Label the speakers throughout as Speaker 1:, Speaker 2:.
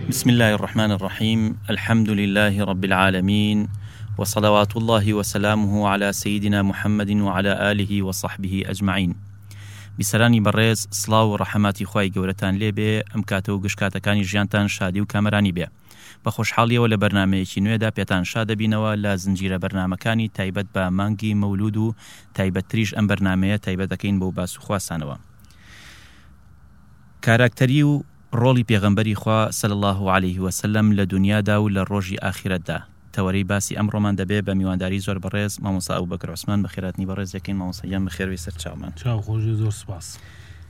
Speaker 1: بسم الله الرحمن الرحيم. الحمد لله رب العالمين، وصلوات الله وسلامه على سيدنا محمد وعلى آله وصحبه أجمعين. بسرانی بەڕێز، سڵاو و ڕەحەماتی خوای گەورەتان لێبێ. ئەم کاتە و گشتکاتەکانی ژیانتان شادی و کامەرانی بێ. بە خۆشحاڵیەوە لە بەرنامەیەکی نوێدا پێتان شادەبینەوە لە زنجیرە بەرنامەکانی تایبەت بە مانگی مەولود و تایبەتتریش ئەم بەرنامەیە تایبەت دەکەین بۆ باس و خواسانەوە. کاراکتەری و ڕۆڵی پێغەمبەری خوا صلی الله عليه وسلم لە دنیادا و لە ڕۆژی ئاخرەتدا تەوەرەی باسی ئەمڕۆمان دەبێ بە میوانداری زۆر بەڕێز مامۆستا ئەبوبەکر عوسمان. بەخێراتنی بەڕێز دەکەین مامۆستایان بەخێرەوەی سەر چاومان.
Speaker 2: چاو خۆشی، زۆر سپاس.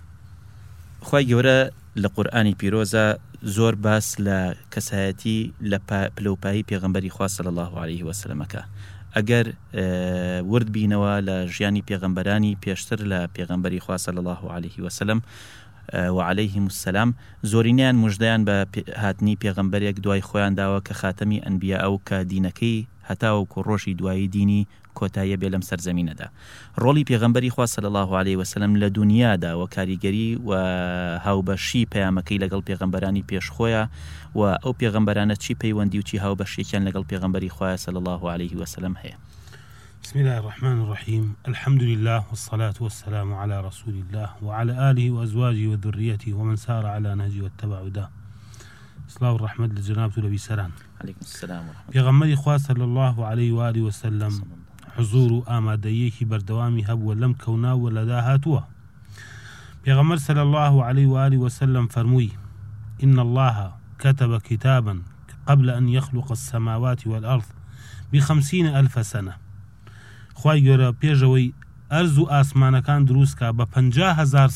Speaker 1: خوای گەورە لە قورئانی پیرۆزە زۆر باس لە کەسایەتی لە پلەپایی پێغەمبەری خوا صلی الله عليه وسلمەکە. ئەگەر ورد بینەوە لە ژیانی پێغەمبەرانی پێشتر لە پێغەمبەری خوا صلی الله عليه وسلم وعليهم السلام، زۆرینیان مژدەیان بە هاتنی پێغەمبەرێک دوای خۆیان داوە کە خاتەمی ئەنبیا ئەو کە دینەکەی هەتاوەکو ڕۆژی دوایی دینی کۆتاییە بێ لەم سەرزەمینەدا. ڕۆڵی پێغەمبەری خوا صلی الله عليه وسلم لە دنیادا و کاریگەری و هاوبەشی پەیامەکەی لەگەڵ پێغەمبەرانی پێشخۆیە و ئەو پێغەمبەرانە چی پەیوەندی و چی هاوبەشێکیان لەگەڵ پێغەمبەری خوا صلی الله عليه وسلم هەیە.
Speaker 2: بسم الله الرحمن الرحيم. الحمد لله والصلاة والسلام على رسول الله وعلى آله وأزواجه وذريته ومن سار على نهجه واتبع هداه. صلاة والرحمة لجنابته لبي سلام.
Speaker 1: عليكم السلام ورحمة الله.
Speaker 2: پێغەمبەری خوا صلى الله عليه وآله وسلم حضور و ئامادەیەکی بەردەوامی هەبووە لەم کەونا و لەدا هاتووە. پێغەمبەر صلى الله عليه وآله وسلم فرمووی: إن الله كتب كتابا قبل أن يخلق السماوات والأرض ب50,000 سنة. خوای گەورە پێشەوەی ئەرز و ئاسمانەکان دروستکە بە 50,000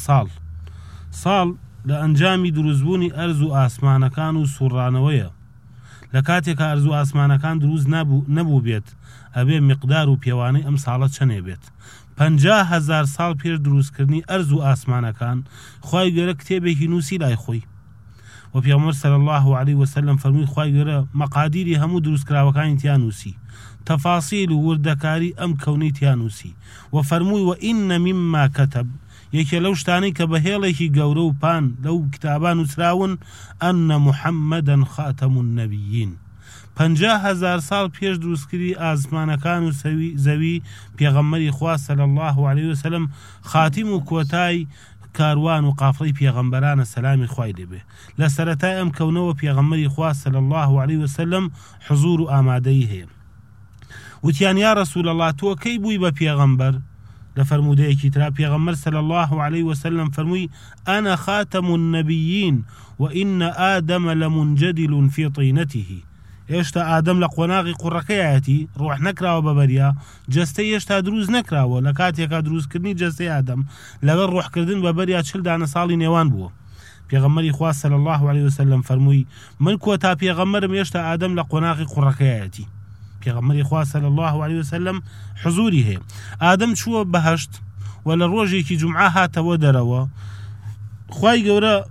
Speaker 2: ساڵ لە ئەنجامی دروستبوونی ئەرز و ئاسمانەکان و سوڕانەوەیە. لە کاتێکە ئەرز و ئاسمانەکان دروست نەبوو بێت، ئەبێ میقدار و پێوانەی ئەم ساڵە چەندێ بێت. 50,000 ساڵ پێش دروستکردنی ئەرز و ئاسمانەکان خوای گەورە کتێبێکی نووسی لای خۆی. و پێغەمبەر صلی الله عليه وسلم فەرمووی خوای گەورە مەقادیری هەموو دروستکراوەکانی تیا نووسی، تەفاسیل و وردەکاری ئەم کەونەی تیا نووسی. و فەرمووی: وئین مما کەتەب، یەکێ لەو شتانەی کە بە هێڵێکی گەورە و پان لەو کتابان نووسراون، ئەنە محەممەدەن خاتەم النەبیین. 50,000 ساڵ پێش دروستکردی ئاسمانەکان و زەوی پێغەمبەری خوا صلی الله عليه وسلم خاتیم و کۆتای کاروان و قافڵەی پێغەمبەرانە سەلامی خوای لێبێ. لە سەرەتای ئەم کەونەوە پێغەمبەری خوا صلی الله عليه وسلم حضور و ئامادەیی هەیە. وتیان: یا رسول الله، تۆ کەی بووی بە پێغەمبەر؟ لە فەرمودەیەکی ترا پێغەمبەر صلی الله عليه وسلم فەرمووی: ئەنە خاتەم النەبیین وئین ئادەم لەمونجەدل فی طینەته. هێشتا ئادەم لە قۆناغی قوڕەکەیەتی، ڕۆح نەکراوە بەبەریا، جەستەی هێشتا دروست نەکراوە. لە کاتێکا دروستکردنی جەستەی ئادەم لەگەڵ ڕۆحکردن بەبەریا 40 دانە ساڵی نێوان بووە. پێغەمبەری خوا صلی الله عليه وسلم فەرمووی: من کۆتا پێغەمبەرم، هێشتا ئادەم لە قۆناغی قوڕەکەیەتی. پێغەمبەری خوا صلی الله عليه وسلم حضوری هەیە. ئادەم چووە بەهەشت و لە ڕۆژێکی جومعە هاتەوە دەرەوە. خوای گەورە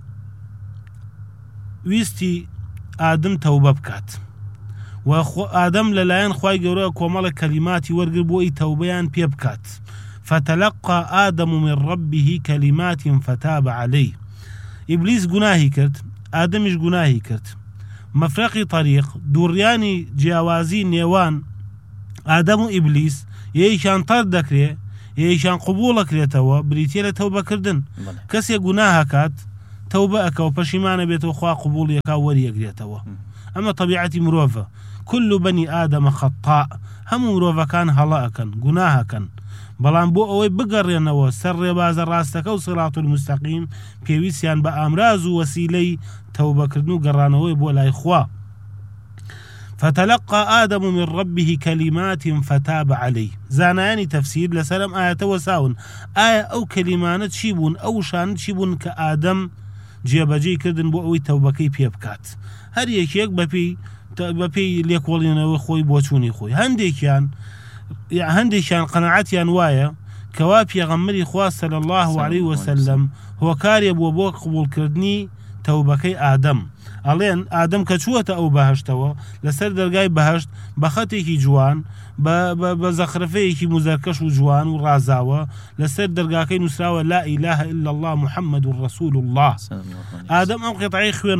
Speaker 2: ویستی ئادەم تەوبە بکات و ئادەم لەلایەن خوای گەورە کۆمەڵە کەلیماتی وەرگر بۆی تەوبەیان پێ بکات. فتلقى آدم من ربه كلمات فتاب عليه. ئیبلیس گوناهی کرد، ئادەمیش گوناهی کرد. مەفرەقی طریق، دووڕیانی جیاوازی نێوان ئادەم و ئیبلیس، یەکیان تەرد دەکرێ، یەکیان قبوڵ ئەکرێتەوە، بریتیە لە تەوبەکردن. کەسێک گوناهەکات تەوبە ئەکە و پەشیمانە بێتەوە، خوا قبوڵیەکە وەریەگرێتەوە. ئەمە طبیعەتی مرۆڤە. كل بني آدم خطاء، هەموو مرۆڤەکان هەڵە ئەکەن، گوناهەکەن، بەڵام بۆ ئەوەی بگەڕێنەوە سەر ڕێبازە ڕاستەکە و سیراط المستەقیم پێویستیان بە ئامراز و وەسیلەی تەوبەکردن و گەڕانەوەی بۆ لای خوا. فتلقى آدم من ربه كلمات فتاب عليه. زانایانی تەفسیر لەسەر ئەم ئایەتەوە ساون، ئایا ئەو کەلیمانە چی بوون، ئەو شانە چی بوون کە ئادەم جێبەجێ کردن بۆ ئەوەی تەوبەکەی پێ بکات. هەر یەکێک بەپێی لێکۆڵێنەوە خۆی بۆ چوونی خۆی. هەندێکیان قەنەعەتیان وایە کەوا پێغەمبەری خوا صلی الله عليه وسلم هۆکارێ بۆ قبوڵکردنی تەوبەکەی ئادەم. ئەڵێن ئادەم کە چووەتە ئەو بەهەشتەوە لەسەر دەرگای بەهەشت بە خەتێکی جوان، بە زەخرفەیەکی مزەرکەش و جوان و ڕازاوە لەسەر دەرگاکەی نووسراوە لا ئیلاهە ئیلا الله محەممەد رەسوول الله. ئادەم ئەم قیتعەی خوێنەوە،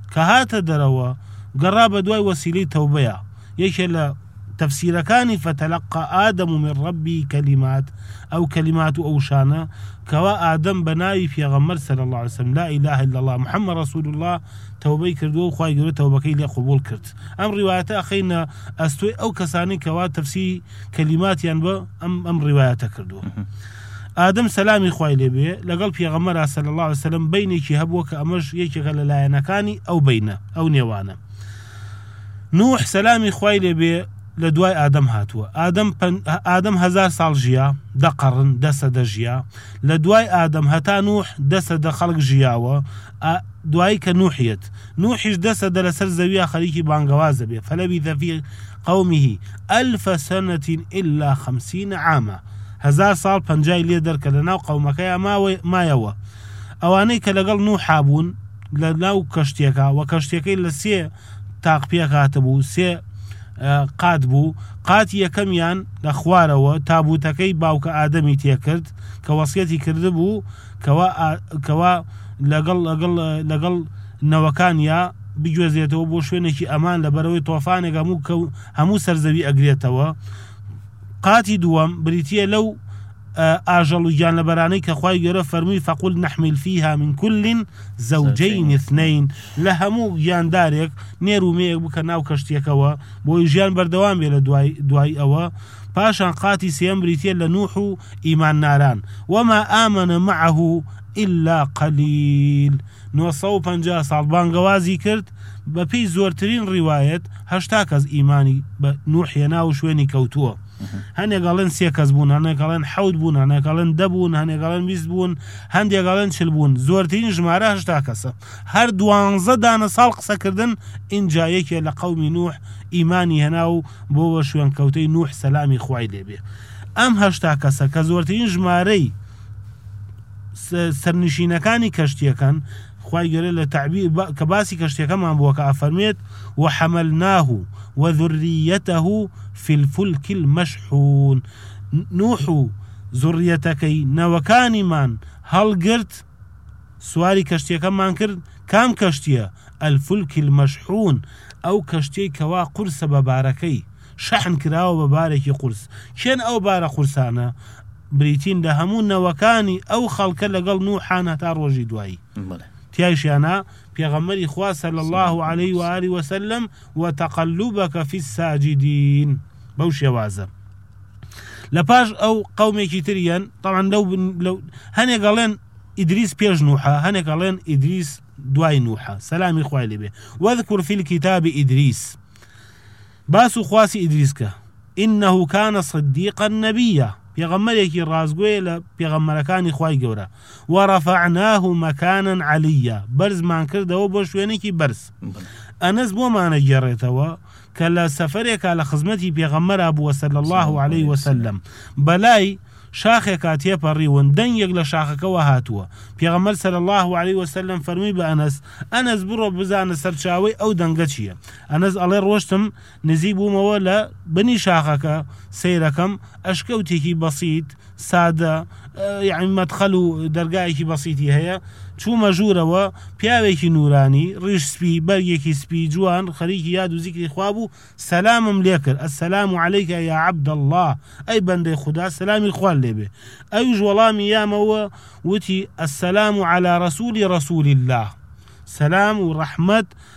Speaker 2: کە هاتە دەرەوە گەڕا بە دوای وەسیلەی تەوبەیە. یەکێ لە تەفسیرەکانی فتەلەقا ئادەم من ڕەبی کەلیمات ئەو کەلیمات و ئەو شانە کەوا ئادەم بە ناوی پێغەمبەر صلی الله علیه وسلم لا إله إلا الله محەممەد رەسوول الله تەوبەی کردووە و خوای گەورە تەوبەکەی لێ قبوڵ کرد. ئەم ڕیوایەتە ئەخەینە ئەستۆی ئەو کەسانی کەوا تەفسیری کەلیماتیان بە ئەم ڕیوایەتە کردووە. ئادەم سەلامی خوای لێبێ لەگەڵ پێغەمبەر صلی الله علیه وسلم بەینێکی هەبووە کە ئەمەش یەکێکە لە لایەنەکانی ئەو بەینە ئەو نێوانە. نوح سەلامی خوای لێبێ لە دوای ئادەم هاتووە. ئادەم 1000 ساڵ ژیا، 10 قەڕن 10 سەدە ژیا. لە دوای ئادەم هەتا نوح 10 سەدە خەڵک ژیاوە، دوایی کە نوحیت نوحیش 10 سەدە لەسەر زەویە خەریکی بانگەوازە بێ. فەلەبیث فی قومه 1000 سنة إلا 50 عاما. 1000 ساڵ پەنجای لێ دەرکە لە ناو قەومەکەیە مایەوە. ئەوانەی کە لەگەڵ نوح بوون لە ناو کەشتێکە و کەشتەکەی لە 3 تاقپێک هاتبوو، 3 قات بوو. قاتی یەکەمیان لە خوارەوە تابوتەکەی باوکە ئادەمی تێکرد کە وەسیەتی کرده بوو کەوا لەگەڵ نەوەکانیا بگوێزێتەوە بۆ شوێنێکی ئەمان لە بەرەوەی تۆفانێک هەموو سەرزەوی ئەگرێتەوە. قاتی دووەم بریتیە لەو ئاژەڵ و گیانلەبەرانەی کە خوای گەورە فەرمووی فەقول نەحمیل فیها من كل زەوجەین اثنین، لە هەموو گیاندارێک نێر و مێیەک بکە ناو کەشتێکەوە بۆی ژیان بەردەوام بێ لە دوای ئەوە. پاشان قاتی سێم بریتیە لە نوح و ئیمان ناران وما ئامەنە معه إلا قليل. 950 ساڵ بانگەوازی کرد. بە پێی زۆرترین ڕیوایەت 80 کەس ئیمانی بە نوح هێنا و شوێنی کەوتووە. هەنێکڵێن 3 کەس بوون، هەنێکڵێن 7 بوون، هەنێکڵێن 10 بوون، هەنێکڵێن 20 بوون، هەندێکڵێن 40 بوون. زۆرترین ژمارە 80 کەسە. هەر 12 دانە ساڵ قسەکردن ئینجایەکێ لە قەومی نوح ئیمانی هێنا و بۆ شوێن کەوتەی نوح سەلامی خوای لێبێ. ئەم 80 کەسە کە زۆرترین ژمارەی سەرنشینەکانی کەشتیەکەن، خوای گەورە لە تعبیر کە باسی کەشتەکەمان بووە کە ئەفەرمێت وحەمەلناه وذريته في الفلك المشحون. نوح و زوڕیەتەکەی نەوەکانیمان هەڵگرت سواری کەشتیەکەمان کرد. کام کەشتیە؟ الفلك المشحون، ئەو کەشتەی کەوا قورسە بە بارەکەی، شەحن کراوە بە بارێکی قورس. کێن ئەو بارە قورسانە؟ بریتین لە هەموو نەوەکانی ئەو خەڵکە لەگەڵ نوحان هەتا ڕۆژی دوایی. تیایشیانە پێغەمبەری خوا صلی الله عليه وآله وسلم وتقلبك في الساجدين بەو شێوازە. لە پاش ئەو قەومێکی تریان طبعا لەو هەنێکڵێن ئیدریس پێش نوحە، هەنێکڵێن ئیدریس دوای نوحە سەلامی خوای لێبێ. واذكر في الكتاب إدريس، باس و خواسی ئیدریسکە إنه كان صديقا نبيا، پێغەمبەرێکی ڕازگۆیە لە پێغەمبەرەکانی خوای گەورە. وەڕەفەعناه مەکانەن عەلیە، بەرزمان کردەوە بۆ شوێنێکی بەرز. ئەنەس بۆمانە گێڕێتەوە کە لە سەفەرێکا لە خزمەتی پێغەمبەرا بووە صلی الله عليه وسلم، بەلای شاخێکا تێپەڕیون، دەنگێک لە شاخەکەەوە هاتووە. پێغەمبەر صلی الله عليه وسلم فەرمووی بە ئەنەس بڕۆ بزانە سەرچاوەی ئەو دەنگە چییە. ئەنەس ئەڵێ ڕۆشتم نزیک بوومەوە لە بنی شاخەکە سەیرەکەم، ئەشکەوتێکی بەسیط سادە، یعنی مەدخەل و دەرگایەکی بەسیطی هەیە. چوومە ژوورەوە، پیاوێکی نورانی ڕیش سپی، بەرگێکی سپی جوان خەریکی یاد و زیکری خوا بوو، سەلامم لێ کرد. السلام عليك يا عبد الله، ئەی بەندەی خوددا سەلامی خوال لێبێ. ئەویش وەڵامی یامەوە وتی السلام على رسول الله، سەلام و ڕەحمەت